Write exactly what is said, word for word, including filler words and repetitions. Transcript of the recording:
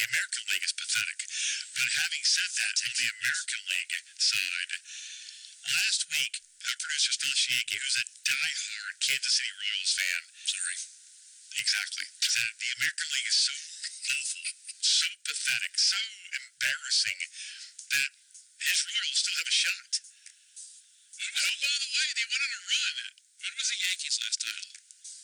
The American League is pathetic. But having said that, on the American League side, last week, our producer Phil Shieki, who's a diehard Kansas City Royals fan, sorry, exactly, said the American League is so awful, so pathetic, so embarrassing that his Royals still have a shot. Oh, by the way, they went on a run. When was the Yankees' last title?